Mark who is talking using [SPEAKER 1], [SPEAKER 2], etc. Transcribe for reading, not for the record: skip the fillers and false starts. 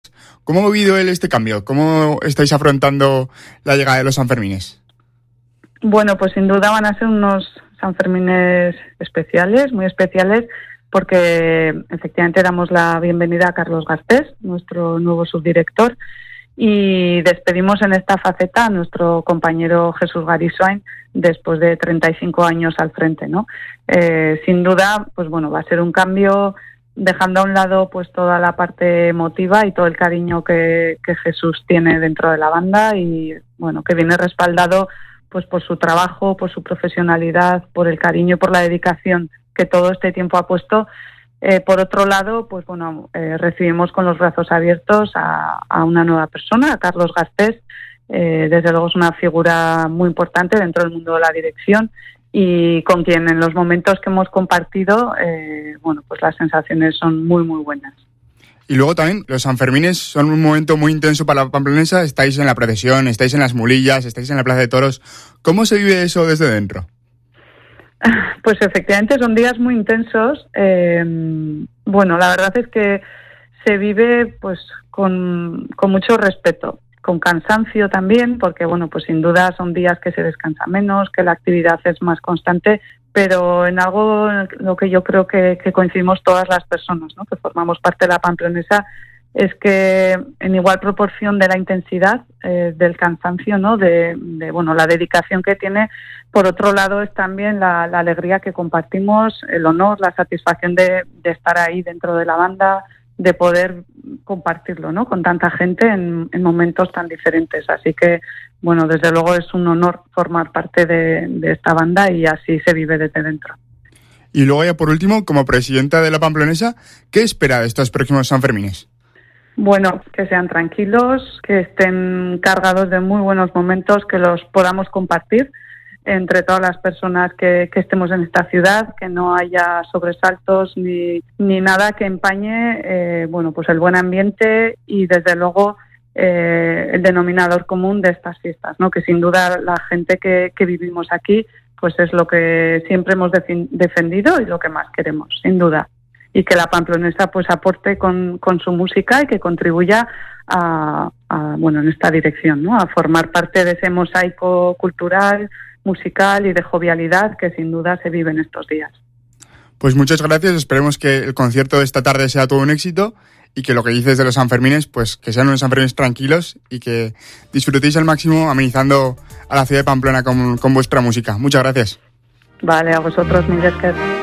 [SPEAKER 1] ¿Cómo ha vivido él este cambio? ¿Cómo estáis afrontando la llegada de los Sanfermines?
[SPEAKER 2] Bueno, pues sin duda van a ser unos Sanfermines especiales, muy especiales, porque efectivamente damos la bienvenida a Carlos Garcés, nuestro nuevo subdirector, y despedimos en esta faceta a nuestro compañero Jesús Gariswain después de 35 años al frente, ¿no? Sin duda, pues bueno, va a ser un cambio dejando a un lado pues toda la parte emotiva y todo el cariño que Jesús tiene dentro de la banda y bueno, que viene respaldado pues por su trabajo, por su profesionalidad, por el cariño y por la dedicación que todo este tiempo ha puesto. Por otro lado, pues bueno, recibimos con los brazos abiertos a una nueva persona, a Carlos Garcés. Desde luego es una figura muy importante dentro del mundo de la dirección y con quien en los momentos que hemos compartido, bueno, pues las sensaciones son muy, muy buenas.
[SPEAKER 1] Y luego también los Sanfermines son un momento muy intenso para la pamplonesa. Estáis en la procesión, estáis en las mulillas, estáis en la Plaza de Toros. ¿Cómo se vive eso desde dentro?
[SPEAKER 2] Pues efectivamente son días muy intensos. Bueno, la verdad es que se vive pues con mucho respeto, con cansancio también, porque bueno, pues sin duda son días que se descansa menos, que la actividad es más constante, pero en algo en lo que yo creo que coincidimos todas las personas, ¿no?, que formamos parte de la pamplonesa, es que en igual proporción de la intensidad del cansancio, ¿no?, de bueno, la dedicación que tiene, por otro lado es también la alegría que compartimos, el honor, la satisfacción de estar ahí dentro de la banda, de poder compartirlo, ¿no?, con tanta gente en momentos tan diferentes. Así que, bueno, desde luego es un honor formar parte de esta banda y así se vive desde dentro.
[SPEAKER 1] Y luego ya por último, como presidenta de la pamplonesa, ¿qué espera de estos próximos Sanfermines?
[SPEAKER 2] Bueno, que sean tranquilos, que estén cargados de muy buenos momentos, que los podamos compartir entre todas las personas que estemos en esta ciudad, que no haya sobresaltos ni nada que empañe bueno, pues el buen ambiente y desde luego el denominador común de estas fiestas, ¿no?, que sin duda la gente que vivimos aquí pues es lo que siempre hemos defendido y lo que más queremos, sin duda. Y que la pamplonesa pues aporte con su música y que contribuya a bueno, en esta dirección, ¿no?, a formar parte de ese mosaico cultural, musical y de jovialidad que sin duda se vive en estos días.
[SPEAKER 1] Pues muchas gracias, esperemos que el concierto de esta tarde sea todo un éxito y que lo que dices de los Sanfermines, pues que sean unos Sanfermines tranquilos y que disfrutéis al máximo amenizando a la ciudad de Pamplona con vuestra música. Muchas gracias.
[SPEAKER 2] Vale, a vosotros, Miguel.